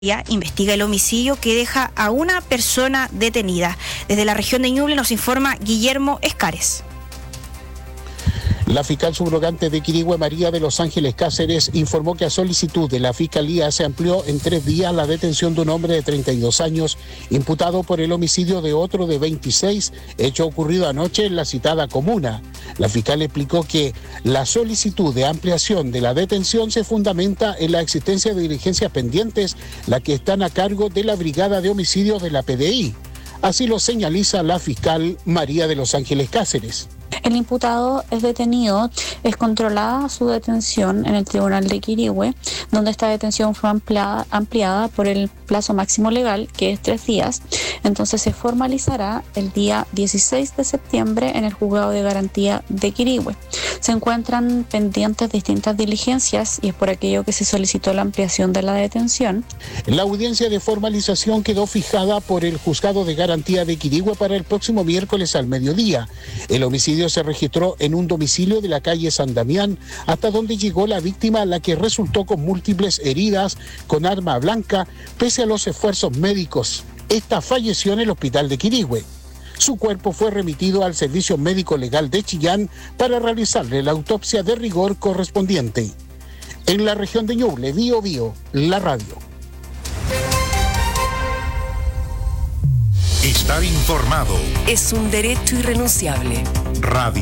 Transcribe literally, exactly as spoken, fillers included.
Investiga el homicidio que deja a una persona detenida. Desde la región de Ñuble nos informa Guillermo Escares. La fiscal subrogante de Quirihue, María de los Ángeles Cáceres, informó que a solicitud de la Fiscalía se amplió en tres días la detención de un hombre de treinta y dos años, imputado por el homicidio de otro de veintiséis, hecho ocurrido anoche en la citada comuna. La fiscal explicó que la solicitud de ampliación de la detención se fundamenta en la existencia de diligencias pendientes, las que están a cargo de la Brigada de Homicidios de la P D I. Así lo señaliza la fiscal María de los Ángeles Cáceres. El imputado es detenido, es controlada su detención en el Tribunal de Quirihue, donde esta detención fue ampliada, ampliada por el plazo máximo legal, que es tres días. Entonces se formalizará el día dieciséis de septiembre en el Juzgado de Garantía de Quirihue. Se encuentran pendientes distintas diligencias y es por aquello que se solicitó la ampliación de la detención. La audiencia de formalización quedó fijada por el Juzgado de Garantía de Quirihue para el próximo miércoles al mediodía. El homicidio se registró en un domicilio de la calle San Damián, hasta donde llegó la víctima, la que resultó con múltiples heridas con arma blanca, pese a los esfuerzos médicos. Esta falleció en el hospital de Quirihue. Su cuerpo fue remitido al Servicio Médico Legal de Chillán para realizarle la autopsia de rigor correspondiente. En la región de Ñuble, Bío Bío, la radio. Estar informado es un derecho irrenunciable. Radio.